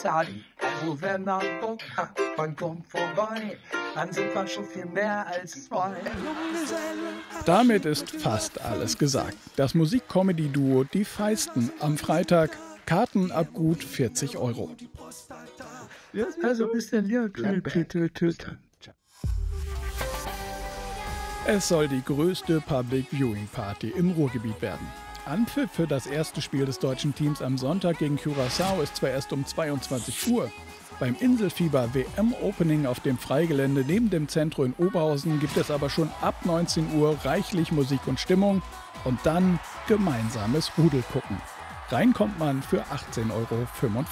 Also wenn man Bock hat und kommt vorbei, dann sind wir schon viel mehr als zwei. Damit ist fast alles gesagt. Das Musik-Comedy-Duo Die Feisten am Freitag. Karten ab gut 40 Euro. Also ein bisschen hier. Es soll die größte Public Viewing Party im Ruhrgebiet werden. Anpfiff für das erste Spiel des deutschen Teams am Sonntag gegen Curaçao ist zwar erst um 22 Uhr. Beim Inselfieber WM-Opening auf dem Freigelände neben dem Zentrum in Oberhausen gibt es aber schon ab 19 Uhr reichlich Musik und Stimmung und dann gemeinsames Rudelgucken. Rein kommt man für 18,45 Euro.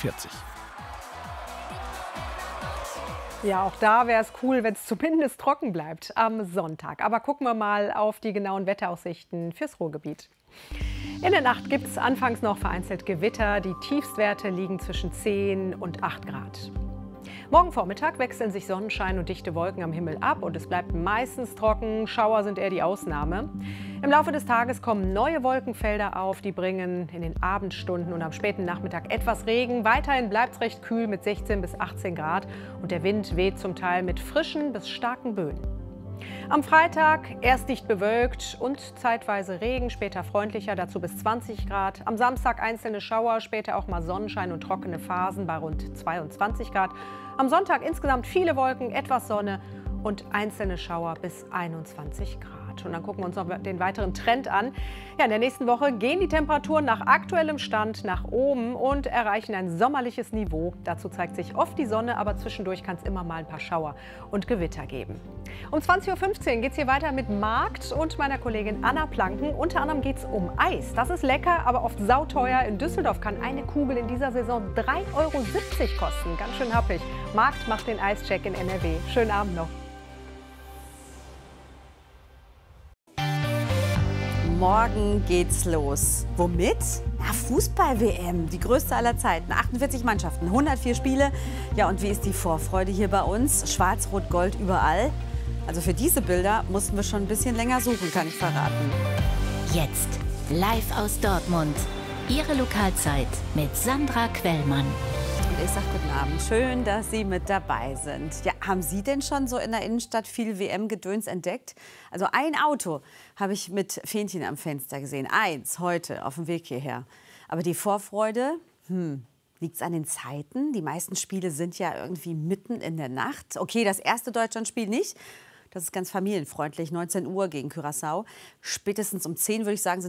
Ja, auch da wäre es cool, wenn es zumindest trocken bleibt am Sonntag. Aber gucken wir mal auf die genauen Wetteraussichten fürs Ruhrgebiet. In der Nacht gibt es anfangs noch vereinzelt Gewitter. Die Tiefstwerte liegen zwischen 10 und 8 Grad. Morgen Vormittag wechseln sich Sonnenschein und dichte Wolken am Himmel ab und es bleibt meistens trocken. Schauer sind eher die Ausnahme. Im Laufe des Tages kommen neue Wolkenfelder auf, die bringen in den Abendstunden und am späten Nachmittag etwas Regen. Weiterhin bleibt es recht kühl mit 16 bis 18 Grad und der Wind weht zum Teil mit frischen bis starken Böen. Am Freitag erst dicht bewölkt und zeitweise Regen, später freundlicher, dazu bis 20 Grad. Am Samstag einzelne Schauer, später auch mal Sonnenschein und trockene Phasen bei rund 22 Grad. Am Sonntag insgesamt viele Wolken, etwas Sonne und einzelne Schauer bis 21 Grad. Und dann gucken wir uns noch den weiteren Trend an. Ja, in der nächsten Woche gehen die Temperaturen nach aktuellem Stand nach oben und erreichen ein sommerliches Niveau. Dazu zeigt sich oft die Sonne, aber zwischendurch kann es immer mal ein paar Schauer und Gewitter geben. Um 20.15 Uhr geht es hier weiter mit Markt und meiner Kollegin Anna Planken. Unter anderem geht es um Eis. Das ist lecker, aber oft sauteuer. In Düsseldorf kann eine Kugel in dieser Saison 3,70 Euro kosten. Ganz schön happig. Markt macht den Eischeck in NRW. Schönen Abend noch. Morgen geht's los. Womit? Na, Fußball-WM, die größte aller Zeiten. 48 Mannschaften, 104 Spiele. Ja, und wie ist die Vorfreude hier bei uns? Schwarz, Rot, Gold überall. Also für diese Bilder mussten wir schon ein bisschen länger suchen, kann ich verraten. Jetzt live aus Dortmund. Ihre Lokalzeit mit Sandra Quellmann. Und ich sage guten Abend. Schön, dass Sie mit dabei sind. Ja, haben Sie denn schon so in der Innenstadt viel WM-Gedöns entdeckt? Also ein Auto habe ich mit Fähnchen am Fenster gesehen. Eins heute auf dem Weg hierher. Aber die Vorfreude, liegt es an den Zeiten? Die meisten Spiele sind ja irgendwie mitten in der Nacht. Okay, das erste Deutschlandspiel nicht. Das ist ganz familienfreundlich, 19 Uhr gegen Curaçao. Spätestens um 10 würde ich sagen, sind